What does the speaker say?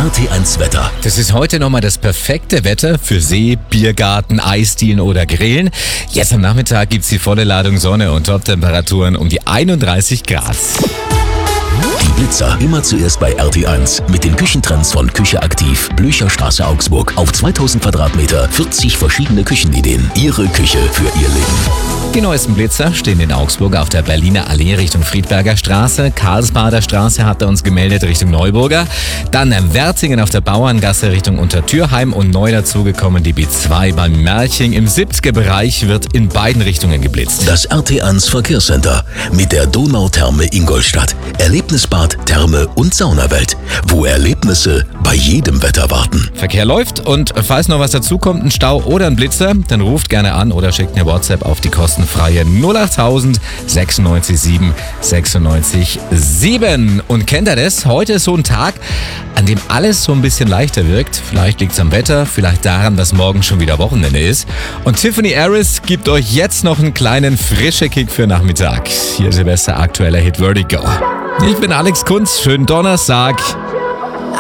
RT1 Wetter. Das ist heute nochmal das perfekte Wetter für See, Biergarten, Eisdielen oder Grillen. Jetzt am Nachmittag gibt's die volle Ladung Sonne und Top-Temperaturen um die 31 Grad. Die Blitzer immer zuerst bei RT1 mit den Küchentrends von Küche aktiv, Blücherstraße, Augsburg. Auf 2000 Quadratmeter 40 verschiedene Küchenideen. Ihre Küche für Ihr Leben. Die neuesten Blitzer stehen in Augsburg auf der Berliner Allee Richtung Friedberger Straße. Karlsbader Straße hat er uns gemeldet Richtung Neuburger. Dann Wertingen auf der Bauerngasse Richtung Untertürheim und neu dazugekommen die B2 beim Merching. Im 70er Bereich wird in beiden Richtungen geblitzt. Das RT1 Verkehrscenter mit der Donautherme Ingolstadt. Erlebnisbad, Therme und Saunawelt, wo Erlebnisse bei jedem Wetter warten. Verkehr läuft und falls noch was dazukommt, ein Stau oder ein Blitzer, dann ruft gerne an oder schickt eine WhatsApp auf die kostenfreie 08000 96 7 96 7. Und kennt ihr das? Heute ist so ein Tag, an dem alles so ein bisschen leichter wirkt. Vielleicht liegt es am Wetter, vielleicht daran, dass morgen schon wieder Wochenende ist. Und Tiffany Harris gibt euch jetzt noch einen kleinen frischen Kick für Nachmittag. Hier ist ihr bester aktueller Hit Vertigo. Ich bin Alex Kunz, schönen Donnerstag.